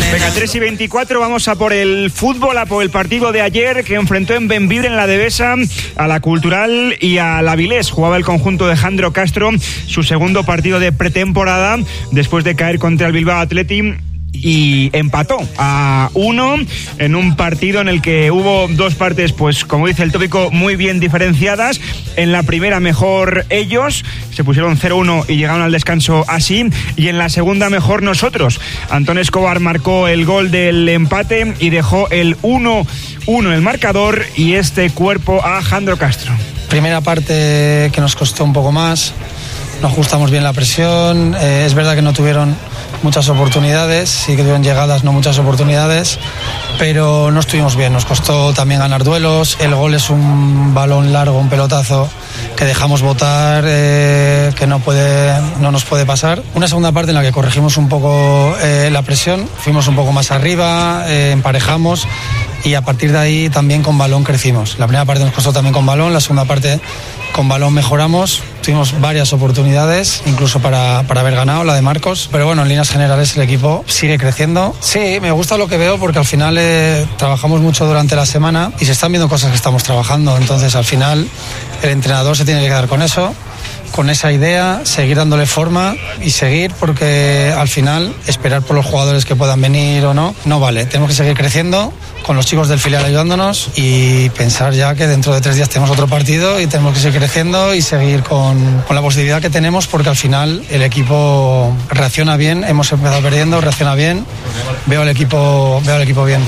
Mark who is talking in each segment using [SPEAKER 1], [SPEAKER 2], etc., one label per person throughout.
[SPEAKER 1] Venga, 3:24, vamos a por el fútbol, a por el partido de ayer que enfrentó en Bembibre, en la Devesa, a la Cultural y a la Avilés. Jugaba el conjunto de Jandro Castro, su segundo partido de pretemporada, después de caer contra el Bilbao Athletic, y empató a 1 en un partido en el que hubo dos partes, pues como dice el tópico, muy bien diferenciadas. En la primera mejor ellos, se pusieron 0-1 y llegaron al descanso así, y en la segunda mejor nosotros. Antón Escobar marcó el gol del empate y dejó el 1-1 el marcador y este cuerpo a Jandro Castro.
[SPEAKER 2] Primera parte que nos costó un poco más, no ajustamos bien la presión, es verdad que no tuvieron muchas oportunidades, sí que tuvieron llegadas, no muchas oportunidades, pero no estuvimos bien, nos costó también ganar duelos. El gol es un balón largo, un pelotazo que dejamos botar, que no nos puede pasar. Una segunda parte en la que corregimos un poco la presión, fuimos un poco más arriba, emparejamos, y a partir de ahí también con balón crecimos. La primera parte nos costó también con balón, la segunda parte con balón mejoramos, tuvimos varias oportunidades, incluso para haber ganado, la de Marcos, pero bueno, en líneas generales el equipo sigue creciendo. Sí, me gusta lo que veo porque al final trabajamos mucho durante la semana y se están viendo cosas que estamos trabajando, entonces al final el entrenador se tiene que quedar con eso, con esa idea, seguir dándole forma y seguir, porque al final esperar por los jugadores que puedan venir o no vale. Tenemos que seguir creciendo con los chicos del filial ayudándonos y pensar ya que dentro de 3 días tenemos otro partido y tenemos que seguir creciendo y seguir con la posibilidad que tenemos, porque al final el equipo reacciona bien, hemos empezado perdiendo, reacciona bien, veo al equipo bien.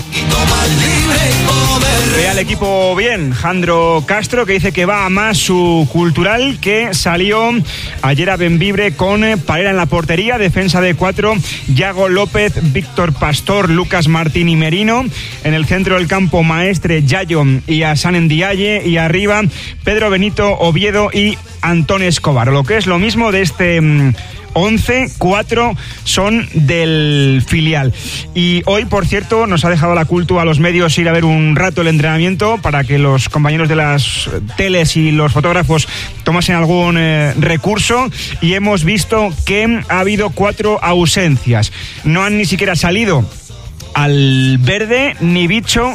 [SPEAKER 1] Ve al equipo bien, Jandro Castro, que dice que va a más su Cultural, que salió ayer a Bembibre con Parera en la portería, defensa de 4, Yago López, Víctor Pastor, Lucas Martín y Merino. En el centro del campo, Maestre, Yayo y Asan Ndiaye, y arriba Pedro Benito, Oviedo y Antón Escobar. Lo que es lo mismo de este 11, 4 son del filial. Y hoy, por cierto, nos ha dejado la Cultu a los medios ir a ver un rato el entrenamiento para que los compañeros de las teles y los fotógrafos tomasen algún recurso, y hemos visto que ha habido 4 ausencias. No han ni siquiera salido al verde ni Bicho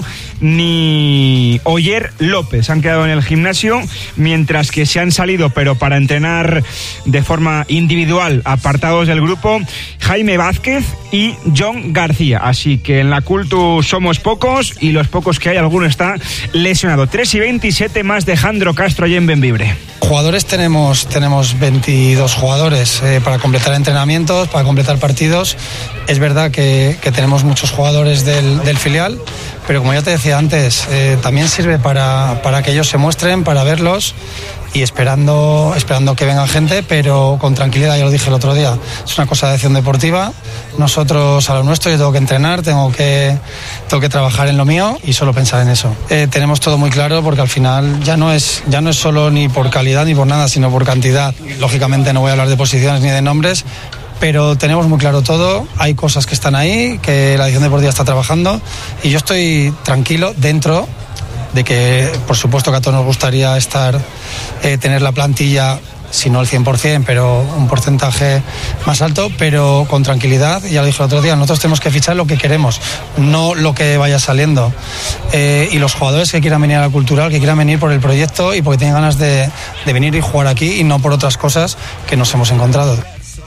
[SPEAKER 1] ni Oyer López, han quedado en el gimnasio, mientras que se han salido, pero para entrenar de forma individual, apartados del grupo, Jaime Vázquez y John García. Así que en la Cultu somos pocos, y los pocos que hay, alguno está lesionado. 3:27 más de Jandro Castro allí en Bembibre.
[SPEAKER 2] Jugadores tenemos 22 jugadores para completar entrenamientos, para completar partidos. Es verdad que tenemos muchos jugadores del filial, pero como ya te decía antes, también sirve para que ellos se muestren, para verlos, y esperando que venga gente, pero con tranquilidad. Ya lo dije el otro día, es una cosa de acción deportiva, nosotros a lo nuestro. Yo tengo que entrenar, tengo que trabajar en lo mío y solo pensar en eso. Tenemos todo muy claro, porque al final ya no es solo ni por calidad ni por nada, sino por cantidad. Lógicamente no voy a hablar de posiciones ni de nombres, pero tenemos muy claro todo. Hay cosas que están ahí, que la dirección deportiva está trabajando, y yo estoy tranquilo dentro de que, por supuesto, que a todos nos gustaría tener la plantilla, si no el 100%, pero un porcentaje más alto, pero con tranquilidad. Ya lo dije el otro día, nosotros tenemos que fichar lo que queremos, no lo que vaya saliendo. Y los jugadores que quieran venir a la Cultural, que quieran venir por el proyecto y porque tienen ganas de venir y jugar aquí, y no por otras cosas que nos hemos encontrado.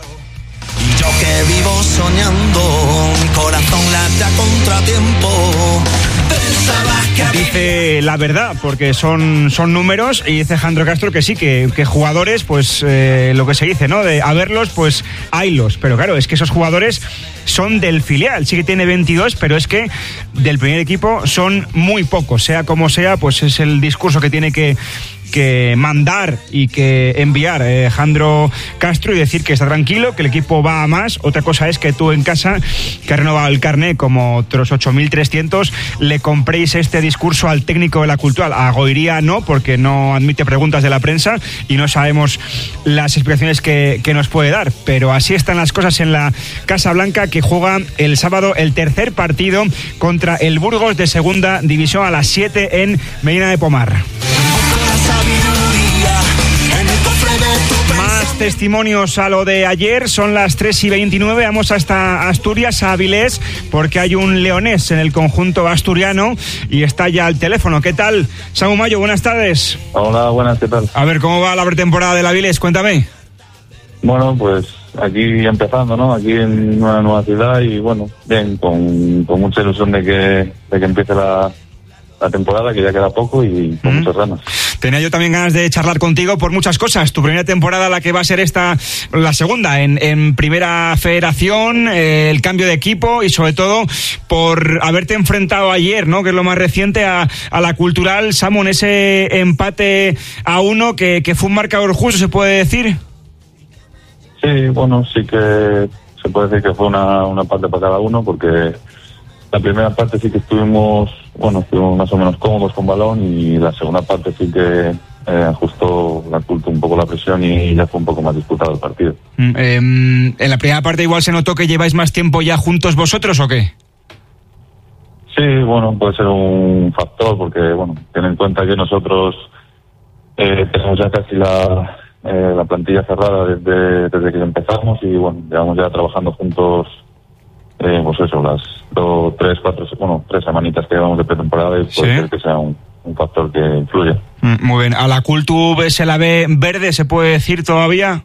[SPEAKER 3] Yo que vivo soñando, mi corazón late a contratiempo.
[SPEAKER 1] Dice la verdad, porque son números, y dice Jandro Castro que sí, que jugadores, pues lo que se dice, ¿no? De a verlos, pues haylos. Pero claro, es que esos jugadores son del filial, sí que tiene 22, pero es que del primer equipo son muy pocos. Sea como sea, pues es el discurso que tiene que mandar y que enviar Jandro Castro, y decir que está tranquilo, que el equipo va a más. Otra cosa es que tú en casa, que has renovado el carné como otros 8.300, le compréis este discurso al técnico de la Cultural. A Goiría no, porque no admite preguntas de la prensa y no sabemos las explicaciones que nos puede dar, pero así están las cosas en la Casa Blanca, que juega el sábado el tercer partido contra el Burgos de segunda división a las 7 en Medina de Pomar. Más testimonios a lo de ayer. Son las 3:29. Vamos hasta Asturias, a Avilés, porque hay un leonés en el conjunto asturiano y está ya al teléfono. ¿Qué tal, Samu Mayo? Buenas tardes.
[SPEAKER 4] Hola, buenas, ¿qué tal?
[SPEAKER 1] A ver, ¿cómo va la pretemporada del Avilés? Cuéntame.
[SPEAKER 4] Bueno, pues aquí empezando, ¿no? Aquí en una nueva ciudad y bueno, bien, con mucha ilusión de que empiece la temporada, que ya queda poco y con muchas ganas.
[SPEAKER 1] Tenía yo también ganas de charlar contigo por muchas cosas. Tu primera temporada, la que va a ser esta, la segunda en Primera Federación, el cambio de equipo y sobre todo por haberte enfrentado ayer, ¿no? Que es lo más reciente a la Cultural, Samu, en ese empate a 1 que fue un marcador justo, ¿se puede decir?
[SPEAKER 4] Sí, bueno, sí que se puede decir que fue una parte para cada uno, porque la primera parte sí que estuvimos más o menos cómodos con balón, y la segunda parte sí que ajustó la Cultu un poco la presión y ya fue un poco más disputado el partido.
[SPEAKER 1] En la primera parte igual se notó que lleváis más tiempo ya juntos vosotros, ¿o qué?
[SPEAKER 4] Sí, bueno, puede ser un factor, porque bueno, ten en cuenta que nosotros tenemos ya casi la plantilla cerrada desde que empezamos, y bueno, llevamos ya trabajando juntos pues eso, las 3 semanitas que llevamos de pretemporada, y puede ser que sea un factor que influye.
[SPEAKER 1] Muy bien. ¿A la Cultu se la ve verde, se puede decir todavía?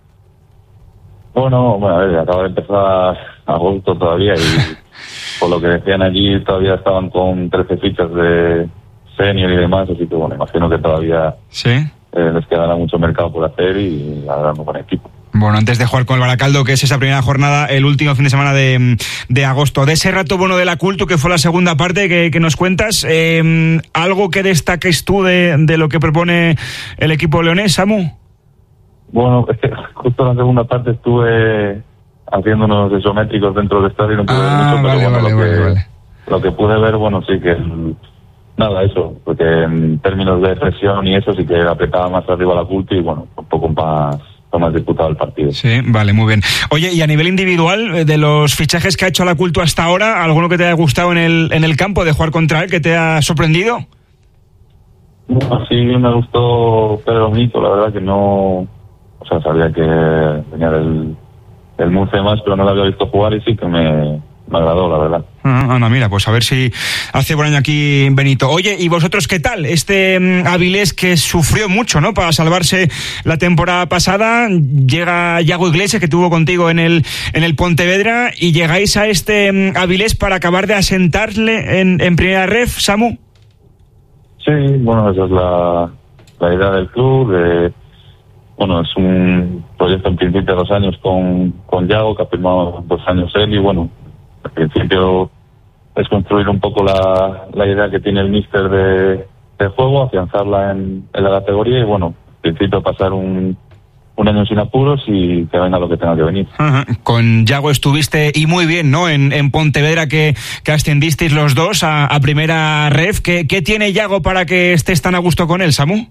[SPEAKER 4] Bueno, a ver, acaba de empezar agosto todavía y por lo que decían allí todavía estaban con 13 fichas de senior y demás, así que bueno, imagino que todavía les quedará mucho mercado por hacer y habrá un buen equipo.
[SPEAKER 1] Bueno, antes de jugar con el Baracaldo, que es esa primera jornada, el último fin de semana de agosto. De ese rato bueno de la Cultu, que fue la segunda parte que nos cuentas, ¿algo que destaques tú de lo que propone el equipo leonés, Samu?
[SPEAKER 4] Bueno, es que justo en la segunda parte estuve haciendo unos isométricos dentro del estadio, no pude ver mucho, pero vale. Lo que pude ver, bueno, sí que nada, eso, porque en términos de presión y eso sí que apretaba más arriba la Cultu y bueno, un poco más disputado el partido.
[SPEAKER 1] Sí, vale, muy bien. Oye, y a nivel individual, de los fichajes que ha hecho la Cultu hasta ahora, ¿alguno que te haya gustado en el campo de jugar contra él, que te ha sorprendido?
[SPEAKER 4] Sí, me gustó Pedro Benito, la verdad que no, o sea, sabía que venía del Murcia más, pero no lo había visto jugar y sí que me agradó, la verdad.
[SPEAKER 1] Anda, mira, pues a ver si hace buen año aquí Benito. Oye, ¿y vosotros qué tal? Este Avilés que sufrió mucho, ¿no? Para salvarse la temporada pasada, llega Yago Iglesias, que tuvo contigo en el Pontevedra, y llegáis a este Avilés para acabar de asentarle en Primera Ref, Samu.
[SPEAKER 4] Sí, bueno, esa es la idea del club. Es un proyecto en principio de 2 años con Yago, que ha firmado 2 años él, y bueno, al principio es construir un poco la idea que tiene el míster de juego, afianzarla en la categoría y bueno, al principio pasar un año sin apuros y que venga lo que tenga que venir.
[SPEAKER 1] Con Yago estuviste y muy bien, ¿no? En Pontevedra que ascendisteis los dos a Primera Ref. ¿Qué tiene Yago para que estés tan a gusto con él, Samu?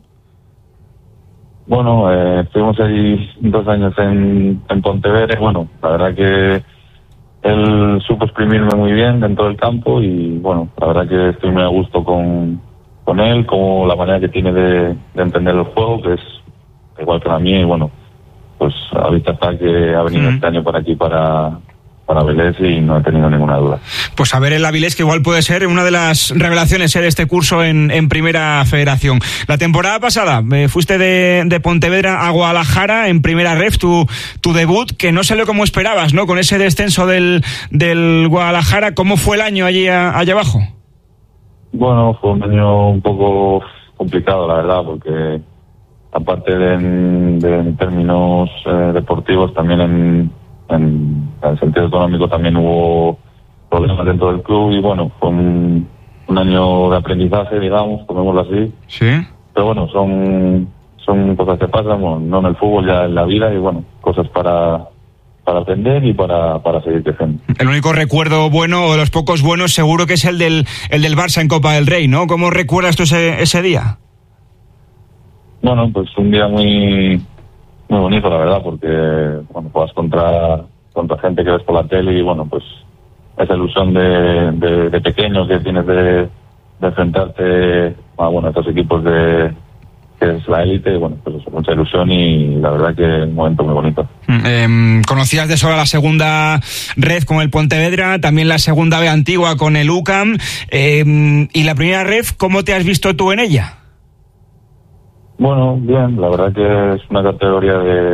[SPEAKER 4] Bueno, estuvimos ahí 2 años en Pontevedra y bueno, la verdad que él supo exprimirme muy bien dentro del campo y bueno, la verdad que estoy muy a gusto con él, como la manera que tiene de entender el juego, que es igual que la mía, y bueno, pues ahorita está que ha venido este año por aquí para Avilés y no he tenido ninguna duda.
[SPEAKER 1] Pues a ver el Avilés, que igual puede ser una de las revelaciones de este curso en Primera Federación. La temporada pasada fuiste de Pontevedra a Guadalajara en Primera Ref, tu debut, que no salió como esperabas, ¿no? Con ese descenso del Guadalajara. ¿Cómo fue el año allá abajo?
[SPEAKER 4] Bueno, fue un año un poco complicado, la verdad, porque aparte de términos deportivos, también en el sentido económico también hubo problemas dentro del club y bueno, fue un año de aprendizaje, digamos, tomémoslo así.
[SPEAKER 1] Sí.
[SPEAKER 4] Pero bueno, son cosas que pasan, bueno, no en el fútbol, ya en la vida, y bueno, cosas para aprender y para seguir creciendo.
[SPEAKER 1] El único recuerdo bueno, o de los pocos buenos, seguro que es el del Barça en Copa del Rey, ¿no? ¿Cómo recuerdas tú ese día?
[SPEAKER 4] Bueno, pues un día muy muy bonito, la verdad, porque bueno, juegas contra gente que ves por la tele y bueno, pues esa ilusión de pequeño que tienes de enfrentarte a estos equipos de es la élite, y bueno, pues eso, mucha ilusión y la verdad que un momento muy bonito.
[SPEAKER 1] Conocías de sobra la segunda red con el Pontevedra, también la segunda B antigua con el UCAM, y la primera red, ¿cómo te has visto tú en ella?
[SPEAKER 4] Bueno, bien, la verdad que es una categoría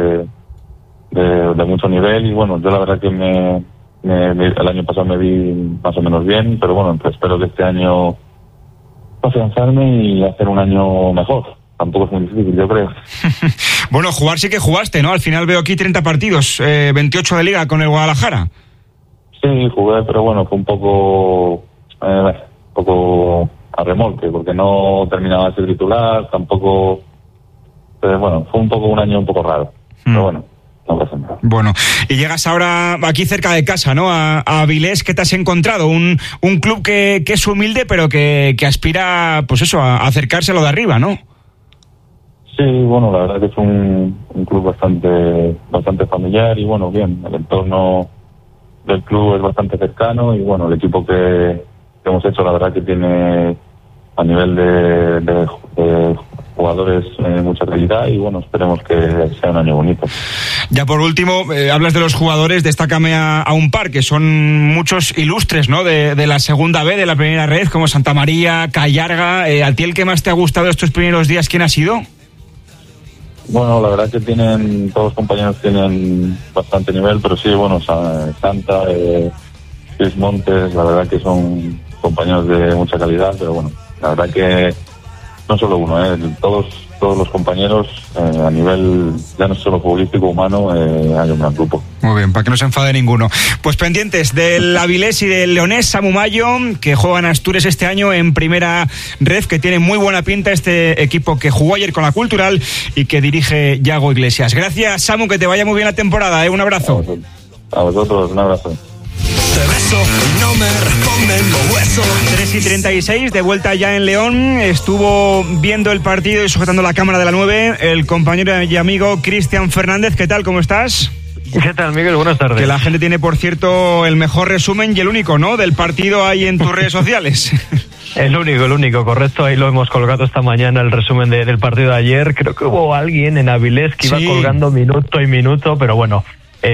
[SPEAKER 4] de mucho nivel y bueno, yo la verdad que el año pasado me vi más o menos bien, pero bueno, pues espero que este año afianzarme y hacer un año mejor. Tampoco es muy difícil, yo creo.
[SPEAKER 1] Bueno, jugar sí que jugaste, ¿no? Al final veo aquí 30 partidos, 28 de liga con el Guadalajara.
[SPEAKER 4] Sí, jugué, pero bueno, fue un poco a remolque, porque no terminaba de ser titular, tampoco... bueno, fue un año un poco raro, pero bueno, no pasa nada.
[SPEAKER 1] Bueno, y llegas ahora aquí cerca de casa, ¿no? A Avilés. ¿Qué te has encontrado? Un club que es humilde, pero que aspira, pues eso, a acercarse a lo de arriba, ¿no?
[SPEAKER 4] Sí, bueno, la verdad que es un club bastante familiar y bueno, bien, el entorno del club es bastante cercano y bueno, el equipo que hemos hecho la verdad que tiene a nivel de jugadores mucha calidad y bueno, esperemos que sea un año bonito.
[SPEAKER 1] Ya por último, hablas de los jugadores, destácame a un par, que son muchos ilustres, ¿no? De la segunda B, de la primera red, como Santa María, Callarga. ¿A ti el que más te ha gustado estos primeros días, quién ha sido?
[SPEAKER 4] Bueno, la verdad que todos los compañeros tienen bastante nivel, pero sí, bueno, Santa, Luis Montes, la verdad que son compañeros de mucha calidad, pero bueno, la verdad que no solo uno, todos los compañeros a nivel ya no solo futbolístico, humano, hay un gran grupo.
[SPEAKER 1] Muy bien, para que no se enfade ninguno. Pues pendientes del Avilés y del Leonés, Samu Mayo, que juegan Asturias este año en primera red, que tiene muy buena pinta este equipo que jugó ayer con la Cultural y que dirige Yago Iglesias. Gracias, Samu, que te vaya muy bien la temporada, un abrazo.
[SPEAKER 4] A vosotros, un abrazo.
[SPEAKER 3] Te beso y no me responden los huesos.
[SPEAKER 1] 3:36, de vuelta ya en León. Estuvo viendo el partido y sujetando la cámara de la 9 el compañero y amigo Cristian Fernández. ¿Qué tal? ¿Cómo estás?
[SPEAKER 5] ¿Qué tal, Miguel? Buenas tardes.
[SPEAKER 1] Que la gente tiene, por cierto, el mejor resumen y el único, ¿no?, del partido ahí en tus redes sociales.
[SPEAKER 5] El único, correcto. Ahí lo hemos colgado esta mañana, el resumen del partido de ayer. Creo que hubo alguien en Avilés que iba colgando minuto y minuto, pero bueno...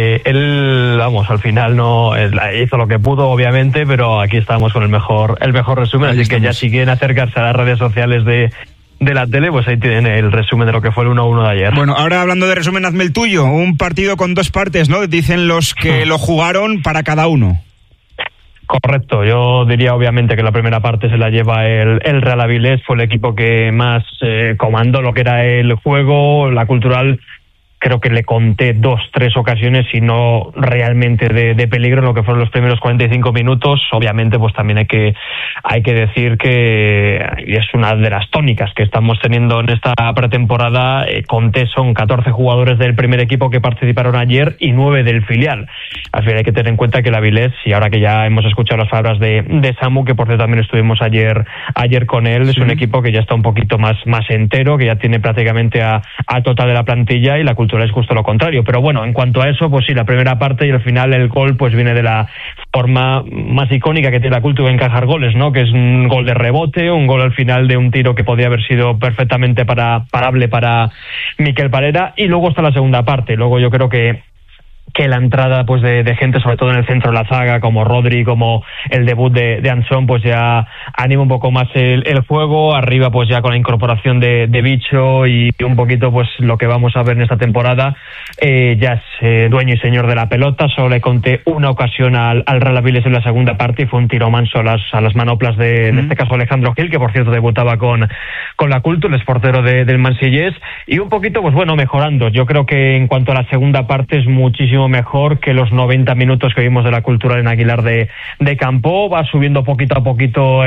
[SPEAKER 5] él, vamos, al final no hizo lo que pudo, obviamente, pero aquí estábamos con el mejor resumen, así que ya si quieren acercarse a las redes sociales de la tele, pues ahí tienen el resumen de lo que fue el 1-1 de ayer.
[SPEAKER 1] Bueno, ahora hablando de resumen, hazme el tuyo. Un partido con dos partes, ¿no? Dicen los que lo jugaron para cada uno.
[SPEAKER 5] Correcto, yo diría obviamente que la primera parte se la lleva el Real Avilés, fue el equipo que más comandó lo que era el juego, la Cultural. Creo que le conté 2-3 ocasiones y no realmente de peligro en lo que fueron los primeros 45 minutos. Obviamente, pues también hay que decir que es una de las tónicas que estamos teniendo en esta pretemporada. Conté son 14 jugadores del primer equipo que participaron ayer y 9 del filial. Al final hay que tener en cuenta que el Avilés, y ahora que ya hemos escuchado las palabras de Samu, que por cierto también estuvimos ayer con él, es un equipo que ya está un poquito más entero, que ya tiene prácticamente a total de la plantilla, y la Cultura es justo lo contrario. Pero bueno, en cuanto a eso, pues sí, la primera parte y al final el gol pues viene de la forma más icónica que tiene la Cultura, encajar goles, ¿no? Que es un gol de rebote, un gol al final de un tiro que podía haber sido perfectamente parable para Miquel Parera, y luego está la segunda parte. Luego yo creo que la entrada pues de gente, sobre todo en el centro de la zaga, como Rodri, como el debut de Anson, pues ya anima un poco más el juego. Arriba pues ya con la incorporación de Bicho y un poquito pues lo que vamos a ver en esta temporada, ya es dueño y señor de la pelota. Solo le conté una ocasión al Real Avilés en la segunda parte y fue un tiro manso a las manoplas de este caso Alejandro Gil, que por cierto debutaba con la Cultura, el portero del Marsellés, y un poquito pues bueno, mejorando. Yo creo que en cuanto a la segunda parte es muchísimo mejor que los 90 minutos que vimos de la Cultura en Aguilar de Campo. Va subiendo poquito a poquito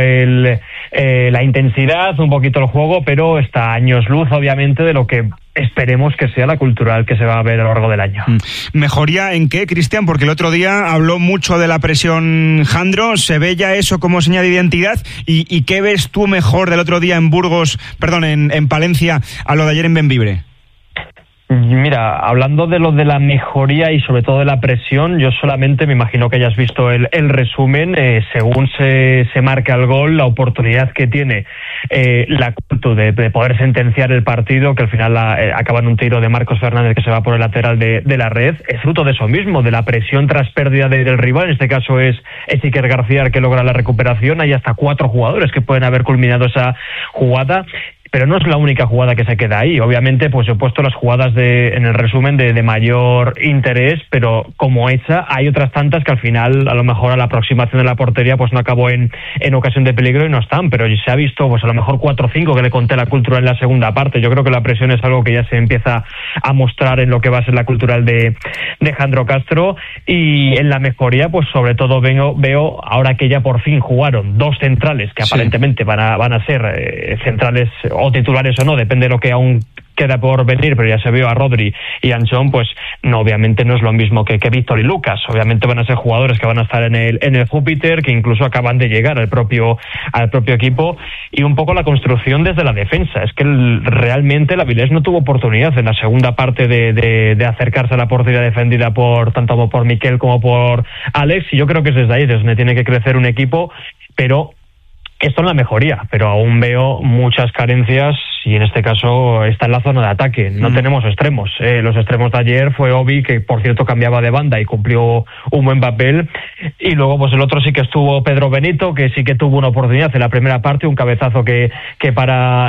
[SPEAKER 5] la intensidad, un poquito el juego, pero está a años luz obviamente de lo que esperemos que sea la Cultural que se va a ver a lo largo del año.
[SPEAKER 1] ¿Mejoría en qué, Cristian? Porque el otro día habló mucho de la presión Jandro. ¿Se ve ya eso como señal de identidad? ¿Y qué ves tú mejor del otro día en Palencia a lo de ayer en Bembibre?
[SPEAKER 5] Mira, hablando de lo de la mejoría y sobre todo de la presión, yo solamente me imagino que hayas visto el resumen, según se marca el gol, la oportunidad que tiene la Cultu de poder sentenciar el partido, que al final acaba en un tiro de Marcos Fernández que se va por el lateral de la red, es fruto de eso mismo, de la presión tras pérdida del rival. En este caso es Iker García el que logra la recuperación. Hay hasta 4 jugadores que pueden haber culminado esa jugada. Pero no es la única jugada que se queda ahí. Obviamente, pues he puesto las jugadas en el resumen de mayor interés, pero como esa, hay otras tantas que al final, a lo mejor a la aproximación de la portería, pues no acabó en ocasión de peligro y no están. Pero se ha visto, pues a lo mejor 4 o 5 que le conté la Cultural en la segunda parte. Yo creo que la presión es algo que ya se empieza a mostrar en lo que va a ser la Cultural de Jandro Castro. Y en la mejoría, pues sobre todo veo ahora que ya por fin jugaron 2 centrales que aparentemente van a ser centrales o titulares o no, depende de lo que aún queda por venir, pero ya se vio a Rodri y Anchón, pues no, obviamente no es lo mismo que Víctor y Lucas. Obviamente van a ser jugadores que van a estar en el Júpiter, que incluso acaban de llegar al propio equipo, y un poco la construcción desde la defensa. Es que realmente la Avilés no tuvo oportunidad en la segunda parte de acercarse a la portería defendida tanto por Miquel como por Alex, y yo creo que es desde ahí desde donde tiene que crecer un equipo, pero esto es la mejoría, pero aún veo muchas carencias y en este caso está en la zona de ataque. No tenemos extremos. Los extremos de ayer fue Obi, que por cierto cambiaba de banda y cumplió un buen papel. Y luego pues el otro sí que estuvo Pedro Benito, que sí que tuvo una oportunidad en la primera parte, un cabezazo que para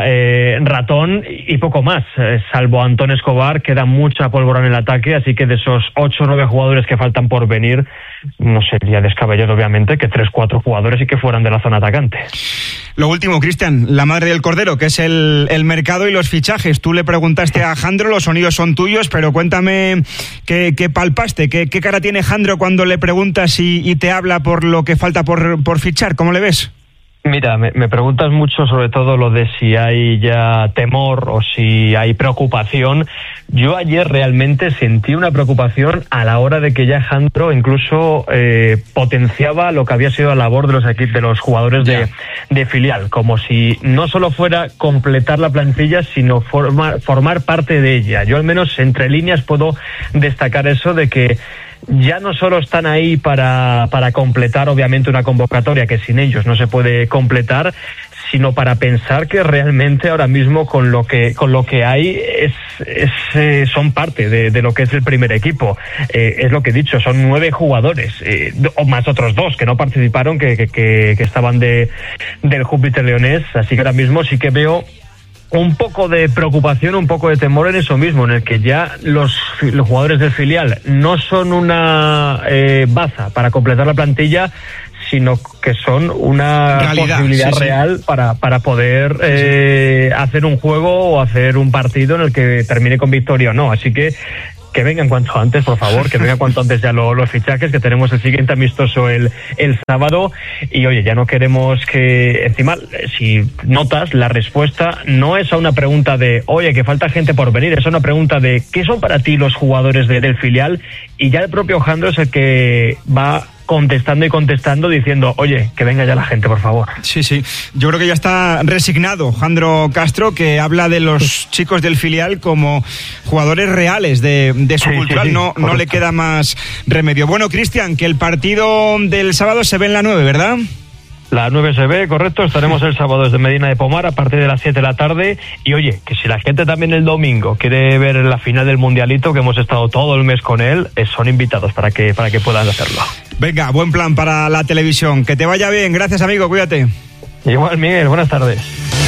[SPEAKER 5] Ratón y poco más. Salvo Antón Escobar, queda mucha pólvora en el ataque, así que de esos 8 o 9 jugadores que faltan por venir, no sería descabellado obviamente que 3-4 jugadores sí que fueran de la zona atacante.
[SPEAKER 1] Lo último, Cristian, la madre del cordero, que es el mercado y los fichajes. Tú le preguntaste a Jandro, los sonidos son tuyos, pero cuéntame qué palpaste, qué cara tiene Jandro cuando le preguntas y te habla por lo que falta por fichar. ¿Cómo le ves?
[SPEAKER 5] Mira, me preguntas mucho sobre todo lo de si hay ya temor o si hay preocupación. Yo ayer realmente sentí una preocupación a la hora de que ya Jandro incluso potenciaba lo que había sido la labor de los equipos, de los jugadores de filial, como si no solo fuera completar la plantilla, sino formar parte de ella. Yo al menos entre líneas puedo destacar eso de que ya no solo están ahí para completar obviamente una convocatoria que sin ellos no se puede completar, sino para pensar que realmente ahora mismo con lo que hay son parte de lo que es el primer equipo. Es lo que he dicho, son 9 jugadores, o más otros 2 que no participaron, que estaban del Júpiter Leonés, así que ahora mismo sí que veo un poco de preocupación, un poco de temor en eso mismo, en el que ya los jugadores del filial no son una baza para completar la plantilla, sino que son una realidad, posibilidad real para poder hacer un juego o hacer un partido en el que termine con victoria o no. Así que vengan cuanto antes, por favor, que vengan cuanto antes ya los fichajes, que tenemos el siguiente amistoso el sábado. Y oye, ya no queremos que, encima, si notas, la respuesta no es a una pregunta de oye, que falta gente por venir, es a una pregunta de ¿qué son para ti los jugadores del filial? Y ya el propio Jandro es el que va contestando diciendo oye, que venga ya la gente, por favor.
[SPEAKER 1] Sí, yo creo que ya está resignado Jandro Castro, que habla de los chicos del filial como jugadores reales de su Cultural. No le queda más remedio. Bueno, Cristian, que el partido del sábado se ve en la 9, ¿verdad?
[SPEAKER 5] La 9 se ve, correcto. Estaremos el sábado desde Medina de Pomar a partir de las 7 de la tarde. Y oye, que si la gente también el domingo quiere ver la final del Mundialito, que hemos estado todo el mes con él, son invitados para que puedan hacerlo.
[SPEAKER 1] Venga, buen plan para la televisión. Que te vaya bien. Gracias, amigo. Cuídate.
[SPEAKER 5] Igual, Miguel. Buenas tardes.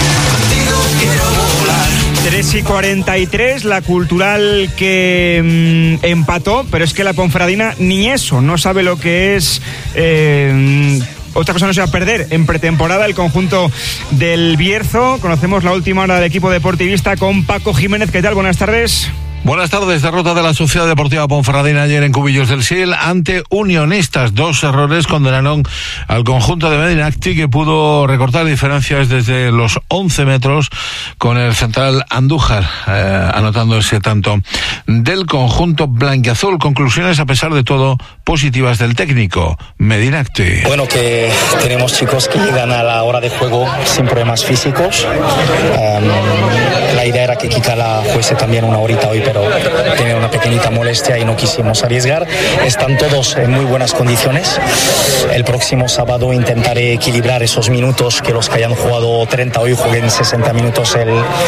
[SPEAKER 1] 3:43, la Cultural que empató, pero es que la Ponferradina ni eso, no sabe lo que es... Otra cosa no se va a perder en pretemporada el conjunto del Bierzo. Conocemos la última hora del equipo deportivista con Paco Jiménez. ¿Qué tal? Buenas tardes.
[SPEAKER 6] Buenas tardes. Derrota de la Sociedad Deportiva Ponferradina ayer en Cubillos del Sil ante Unionistas. 2 errores condenaron al conjunto de Medinacti, que pudo recortar diferencias desde los 11 metros con el central Andújar, anotando ese tanto del conjunto blanquiazul. Conclusiones, a pesar de todo, positivas del técnico Medinacti.
[SPEAKER 7] Bueno, que tenemos chicos que llegan a la hora de juego sin problemas físicos. La idea era que Kikala fuese también una horita hoy, pero pero tenía una pequeñita molestia y no quisimos arriesgar. Están todos en muy buenas condiciones. El próximo sábado intentaré equilibrar esos minutos, que los que hayan jugado 30 hoy jueguen 60 minutos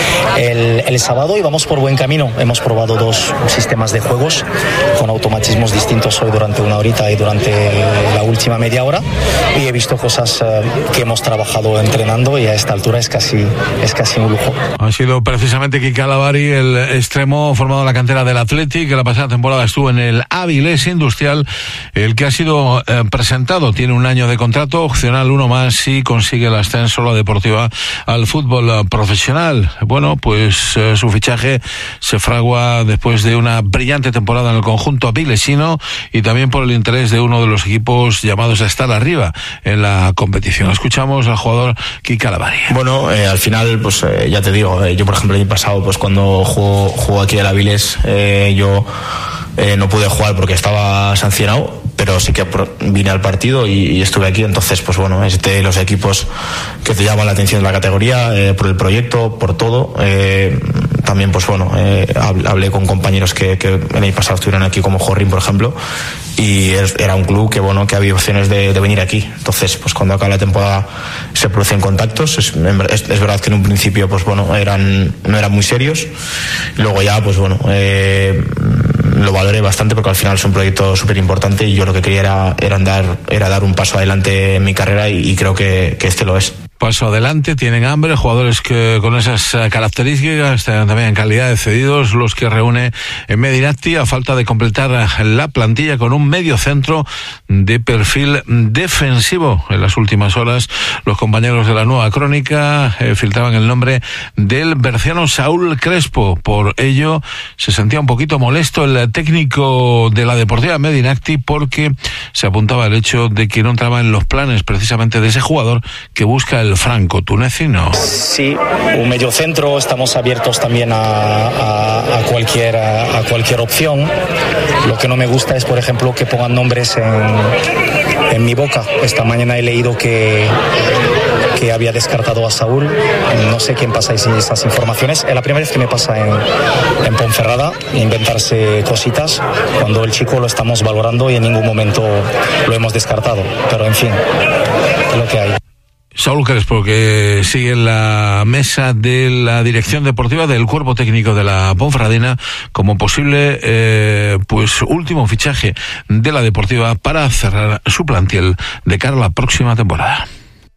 [SPEAKER 7] el sábado, y vamos por buen camino. Hemos probado 2 sistemas de juegos con automatismos distintos hoy durante una horita y durante la última media hora, y he visto cosas que hemos trabajado entrenando, y a esta altura es casi un lujo.
[SPEAKER 6] Ha sido precisamente Quique Alavari, el extremo formado en la cantera del Athletic, que la pasada temporada estuvo en el Avilés Industrial, el que ha sido presentado. Tiene un año de contrato, opcional 1 más si consigue el ascenso la Deportiva al fútbol profesional. Bueno, pues su fichaje se fragua después de una brillante temporada en el conjunto avilesino, y también por el interés de uno de los equipos llamados a estar arriba en la competición. Escuchamos al jugador Quique Alavari.
[SPEAKER 8] Bueno, al final, pues ya te digo, yo por ejemplo el año pasado, pues cuando jugó aquí el Avilés, yo no pude jugar porque estaba sancionado, pero sí que vine al partido y estuve aquí. Entonces, pues bueno, es de los equipos que te llaman la atención de la categoría, por el proyecto, por todo. También, pues bueno, hablé con compañeros que el año pasado estuvieron aquí, como Jorrin, por ejemplo, y era un club que, bueno, que había opciones de venir aquí. Entonces, pues cuando acaba la temporada se producen contactos. Es verdad que en un principio, pues bueno, no eran muy serios. Luego ya, pues bueno, lo valoré bastante, porque al final es un proyecto súper importante, y yo lo que quería era dar un paso adelante en mi carrera, y creo que este lo es.
[SPEAKER 6] Paso adelante, tienen hambre, jugadores que con esas características, también en calidad de cedidos, los que reúne en Medinacti, a falta de completar la plantilla con un medio centro de perfil defensivo. En las últimas horas, los compañeros de la Nueva Crónica filtraban el nombre del berciano Saúl Crespo. Por ello, se sentía un poquito molesto el técnico de la Deportiva Medinacti, porque se apuntaba el hecho de que no entraba en los planes precisamente de ese jugador que busca el franco-tunecino.
[SPEAKER 7] Sí, un medio centro, estamos abiertos también a cualquier opción. Lo que no me gusta es, por ejemplo, que pongan nombres en mi boca. Esta mañana he leído que había descartado a Saúl. No sé quién pasa esas informaciones. Es la primera vez que me pasa en Ponferrada, inventarse cositas, cuando el chico lo estamos valorando y en ningún momento lo hemos descartado. Pero en fin, es lo que hay.
[SPEAKER 6] Saúl Crespo, que sigue en la mesa de la dirección deportiva del cuerpo técnico de la Ponferradina como posible pues último fichaje de la Deportiva para cerrar su plantel de cara a la próxima temporada.